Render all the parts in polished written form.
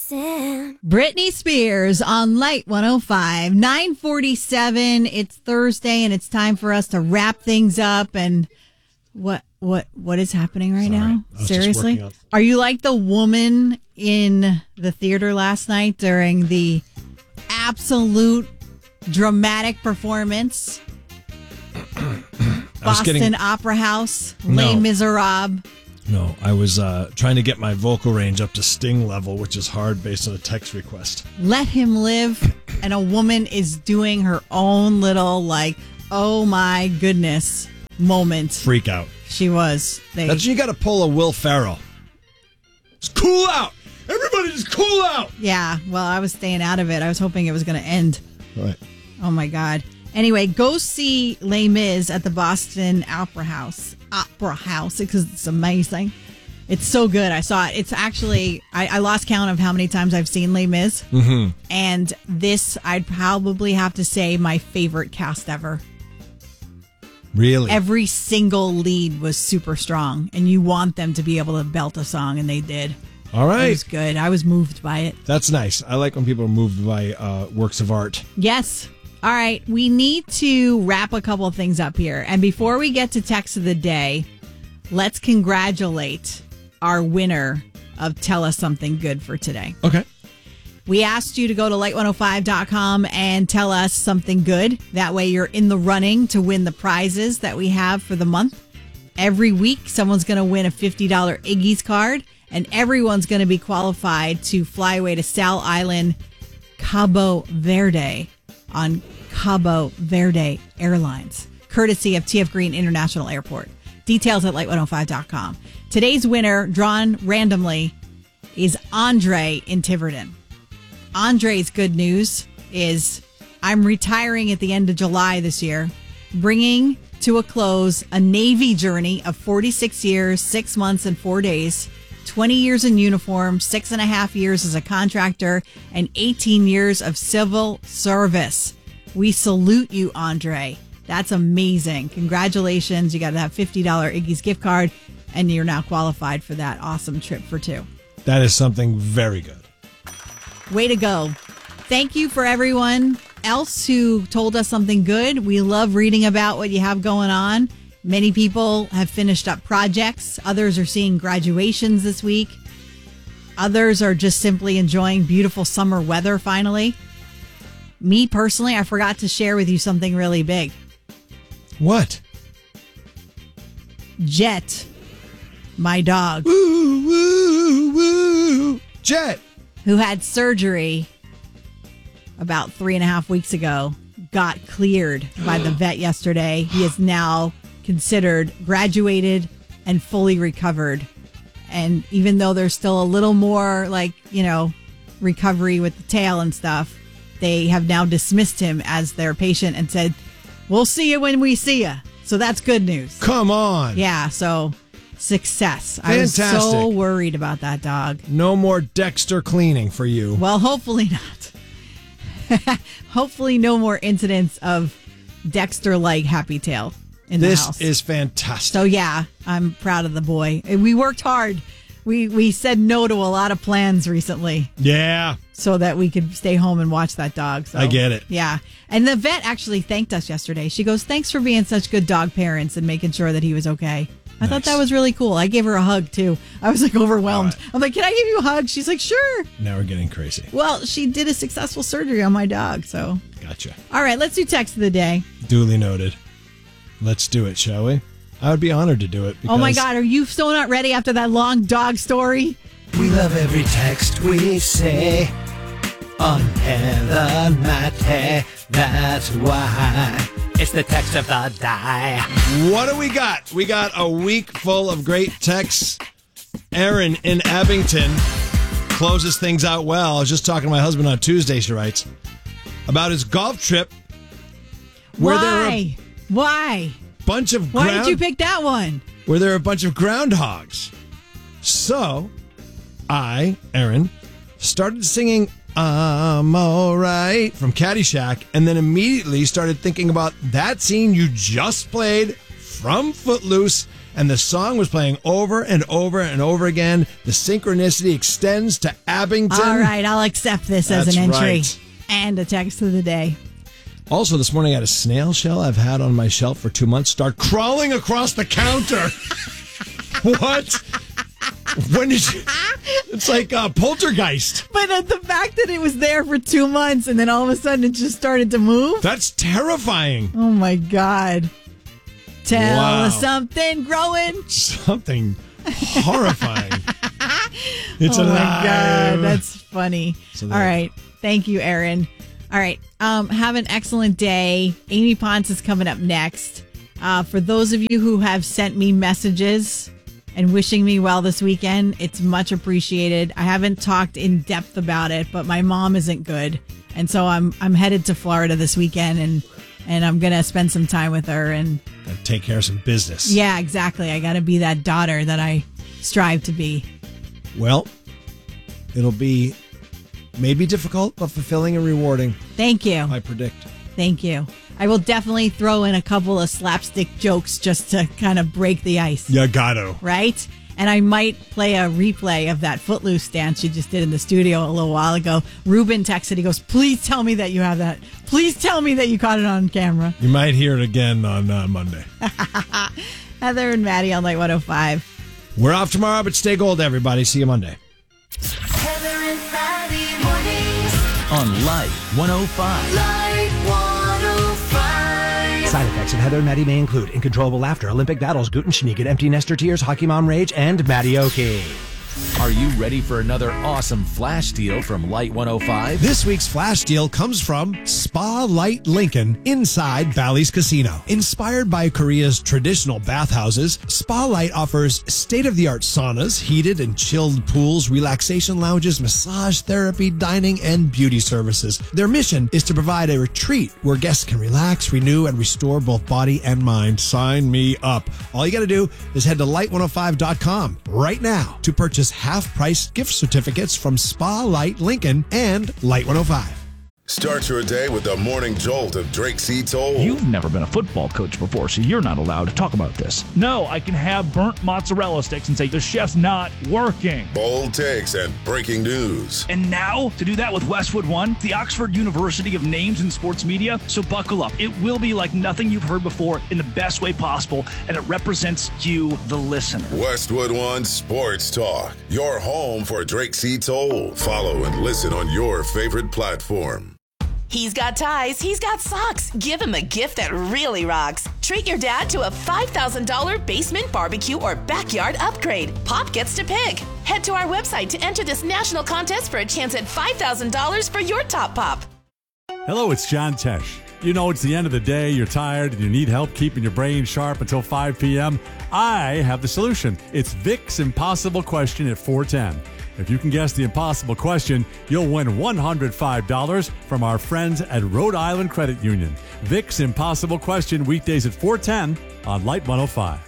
Listen. Britney Spears on Light 105, 9:47. It's Thursday, and it's time for us to wrap things up. And what is happening right now? Seriously, are you like the woman in the theater last night during the absolute dramatic performance? Boston Opera House, Les Miserables. No, I was trying to get my vocal range up to Sting level, which is hard based on a text request. Let him live, and a woman is doing her own little, oh my goodness moment. Freak out. She was. That's you got to pull a Will Ferrell. It's cool out. Everybody just cool out. Yeah, well, I was staying out of it. I was hoping it was going to end. Right. Oh my God. Anyway, go see Les Mis at the Boston Opera House because it's amazing. It's so good. I saw it. It's actually, I lost count of how many times I've seen Les Mis. Mm-hmm. And this, I'd probably have to say, my favorite cast ever. Really? Every single lead was super strong, and you want them to be able to belt a song, and they did. All right. It was good. I was moved by it. That's nice. I like when people are moved by works of art. Yes. All right, we need to wrap a couple of things up here. And before we get to text of the day, let's congratulate our winner of Tell Us Something Good for today. Okay. We asked you to go to light105.com and tell us something good. That way you're in the running to win the prizes that we have for the month. Every week, someone's going to win a $50 Iggy's card, and everyone's going to be qualified to fly away to Sal Island, Cabo Verde, on Cabo Verde Airlines, courtesy of TF Green International Airport. Details at light105.com. Today's winner, drawn randomly, is Andre in Tiverton. Andre's good news is I'm retiring at the end of July this year, bringing to a close a Navy journey of 46 years, 6 months, and 4 days, 20 years in uniform, 6.5 years as a contractor, and 18 years of civil service. We salute you, Andre. That's amazing. Congratulations. You got to have $50 Iggy's gift card, and you're now qualified for that awesome trip for two. That is something very good. Way to go. Thank you for everyone else who told us something good. We love reading about what you have going on. Many people have finished up projects. Others are seeing graduations this week. Others are just simply enjoying beautiful summer weather finally. Me personally, I forgot to share with you something really big. What? Jet, my dog. Woo, woo, woo. Jet. Who had surgery about 3.5 weeks ago, got cleared by the vet yesterday. He is now considered graduated and fully recovered. And even though there's still a little more recovery with the tail and stuff, they have now dismissed him as their patient and said, we'll see you when we see you. So that's good news. Come on. Yeah. So success. Fantastic. I was so worried about that dog. No more Dexter cleaning for you. Well, hopefully not. Hopefully no more incidents of Dexter-like Happy Tail in the house. This is fantastic. So, yeah, I'm proud of the boy. We worked hard. We said no to a lot of plans recently. Yeah. So that we could stay home and watch that dog. So, I get it. Yeah. And the vet actually thanked us yesterday. She goes, thanks for being such good dog parents and making sure that he was okay. I thought that was really cool. I gave her a hug, too. I was overwhelmed. Right. I'm like, can I give you a hug? She's like, sure. Now we're getting crazy. Well, she did a successful surgery on my dog, so. Gotcha. All right, let's do text of the day. Duly noted. Let's do it, shall we? I would be honored to do it. Oh, my God. Are you still not ready after that long dog story? We love every text we say on Heather Matte. That's why. It's the text of the day. What do we got? We got a week full of great texts. Erin in Abington closes things out well. I was just talking to my husband on Tuesday, she writes, about his golf trip. Why? Why did you pick that one? Where there are a bunch of groundhogs. So, Erin, started singing I'm all right from Caddyshack, and then immediately started thinking about that scene you just played from Footloose and the song was playing over and over and over again. The synchronicity extends to Abington. All right, I'll accept this as an entry. Right. And a text of the day. Also, this morning I had a snail shell I've had on my shelf for 2 months start crawling across the counter. What? When did you... It's like poltergeist. But the fact that it was there for 2 months and then all of a sudden it just started to move? That's terrifying. Oh, my God. Tell Wow. something growing. Something horrifying. It's Oh, my alive. God. That's funny. So All there- right. Thank you, Aaron. All right. Have an excellent day. Amy Ponce is coming up next. For those of you who have sent me messages and wishing me well this weekend, it's much appreciated. I haven't talked in depth about it, but my mom isn't good. And so I'm headed to Florida this weekend and I'm going to spend some time with her. And Gotta take care of some business. yeah, exactly. I got to be that daughter that I strive to be. Well, it'll be maybe difficult, but fulfilling and rewarding, Thank you. I predict. Thank you. I will definitely throw in a couple of slapstick jokes just to kind of break the ice. You gotta. Right? And I might play a replay of that Footloose dance you just did in the studio a little while ago. Ruben texted, he goes, please tell me that you have that. Please tell me that you caught it on camera. You might hear it again on Monday. Heather and Maddie on Light 105. We're off tomorrow, but stay gold, everybody. See you Monday. Heather and Maddie mornings. On Light 105. Light 105. Side effects of Heather and Maddie may include uncontrollable laughter, Olympic battles, gluten sneak, empty nester tears, hockey mom rage, and Maddie-oki. Are you ready for another awesome flash deal from Light 105? This week's flash deal comes from Spa Light Lincoln inside Bally's Casino. Inspired by Korea's traditional bathhouses, Spa Light offers state-of-the-art saunas, heated and chilled pools, relaxation lounges, massage therapy, dining, and beauty services. Their mission is to provide a retreat where guests can relax, renew, and restore both body and mind. Sign me up. All you got to do is head to light105.com right now to purchase half-price gift certificates from Spa Light Lincoln and Light 105. Start your day with the morning jolt of Drake C. Toll. You've never been a football coach before, so you're not allowed to talk about this. No, I can have burnt mozzarella sticks and say the chef's not working. Bold takes and breaking news. And now, to do that with Westwood One, the Oxford University of Names in Sports Media. So buckle up. It will be like nothing you've heard before in the best way possible, and it represents you, the listener. Westwood One Sports Talk. Your home for Drake C. Toll. Follow and listen on your favorite platform. He's got ties, he's got socks. Give him a gift that really rocks. Treat your dad to a $5,000 basement barbecue or backyard upgrade. Pop gets to pick. Head to our website to enter this national contest for a chance at $5,000 for your top pop. Hello, it's John Tesh. You know, it's the end of the day, you're tired, and you need help keeping your brain sharp until 5 p.m. I have the solution. It's Vic's Impossible Question at 410. If you can guess the impossible question, you'll win $105 from our friends at Rhode Island Credit Union. Vic's Impossible Question, weekdays at 410 on Light 105.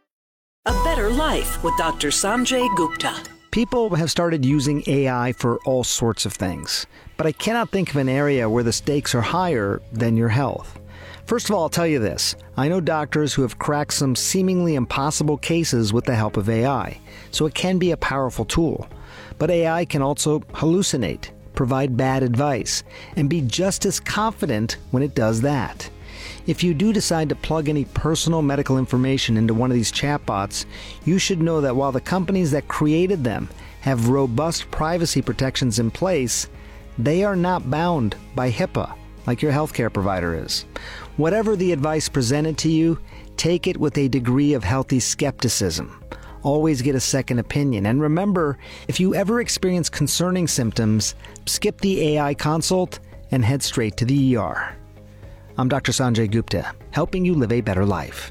A Better Life with Dr. Sanjay Gupta. People have started using AI for all sorts of things, but I cannot think of an area where the stakes are higher than your health. First of all, I'll tell you this. I know doctors who have cracked some seemingly impossible cases with the help of AI, so it can be a powerful tool. But AI can also hallucinate, provide bad advice, and be just as confident when it does that. If you do decide to plug any personal medical information into one of these chatbots, you should know that while the companies that created them have robust privacy protections in place, they are not bound by HIPAA like your healthcare provider is. Whatever the advice presented to you, take it with a degree of healthy skepticism. Always get a second opinion. And remember, if you ever experience concerning symptoms, skip the AI consult and head straight to the ER. I'm Dr. Sanjay Gupta, helping you live a better life.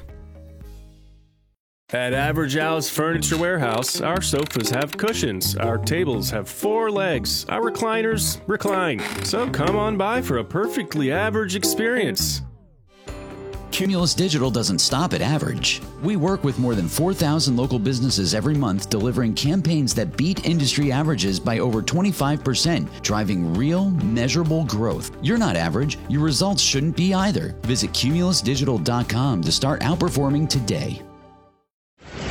At Average Al's Furniture Warehouse, our sofas have cushions, our tables have 4 legs, our recliners recline. So come on by for a perfectly average experience. Cumulus Digital doesn't stop at average. We work with more than 4,000 local businesses every month, delivering campaigns that beat industry averages by over 25%, driving real, measurable growth. You're not average. Your results shouldn't be either. Visit cumulusdigital.com to start outperforming today.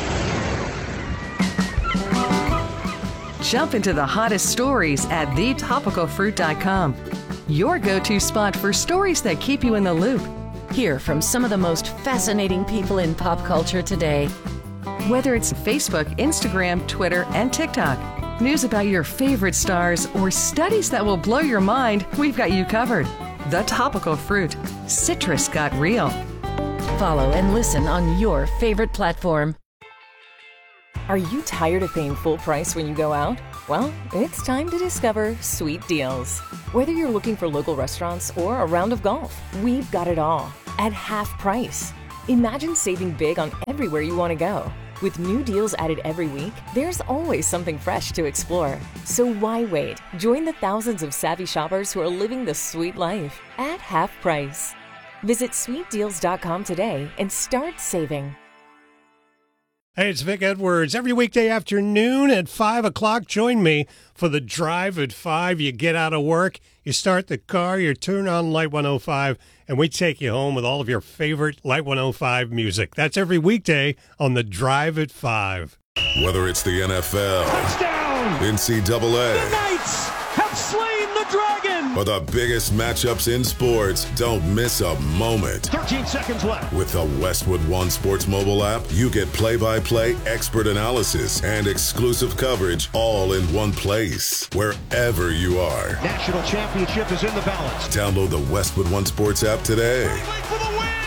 Jump into the hottest stories at thetopicalfruit.com. Your go-to spot for stories that keep you in the loop. Hear from some of the most fascinating people in pop culture today. Whether it's Facebook, Instagram, Twitter, and TikTok, news about your favorite stars, or studies that will blow your mind, we've got you covered. The Topical Fruit. Citrus got real. Follow and listen on your favorite platform. Are you tired of paying full price when you go out? Well, it's time to discover Sweet Deals. Whether you're looking for local restaurants or a round of golf, we've got it all at half price. Imagine saving big on everywhere you want to go. With new deals added every week, there's always something fresh to explore. So why wait? Join the thousands of savvy shoppers who are living the sweet life at half price. Visit sweetdeals.com today and start saving. Hey, it's Vic Edwards. Every weekday afternoon at 5 o'clock, join me for the Drive at 5. You get out of work, you start the car, you turn on Light 105, and we take you home with all of your favorite Light 105 music. That's every weekday on the Drive at 5. Whether it's the NFL, touchdown, NCAA, the Knights have slain the dragon, or the biggest matchups in sports, don't miss a moment. 13 seconds left. With the Westwood One Sports mobile app, you get play-by-play, expert analysis, and exclusive coverage all in one place, wherever you are. National championship is in the balance. Download the Westwood One Sports app today. For the win!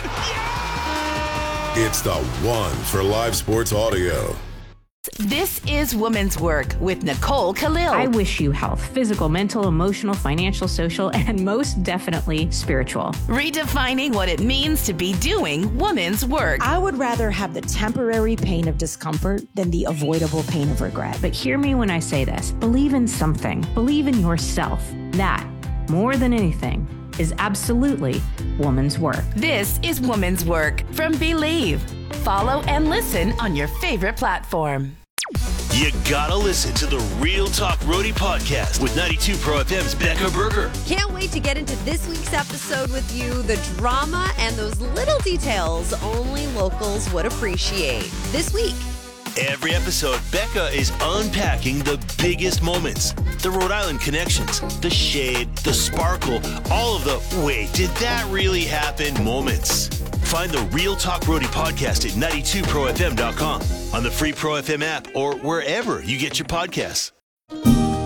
Yeah! It's the one for live sports audio. This is Woman's Work with Nicole Khalil. I wish you health, physical, mental, emotional, financial, social, and most definitely spiritual. Redefining what it means to be doing woman's work. I would rather have the temporary pain of discomfort than the avoidable pain of regret. But hear me when I say this. Believe in something. Believe in yourself. That, more than anything, is absolutely woman's work. This is Woman's Work from Believe. Follow and listen on your favorite platform. You gotta listen to the Real Talk Roadie podcast with 92 Pro FM's Becca Berger. Can't wait to get into this week's episode with you. The drama and those little details only locals would appreciate. This week. Every episode, Becca is unpacking the biggest moments, the Rhode Island connections, the shade, the sparkle, all of the wait, did that really happen moments. Find the Real Talk Roadie podcast at 92profm.com, on the free Pro FM app, or wherever you get your podcasts.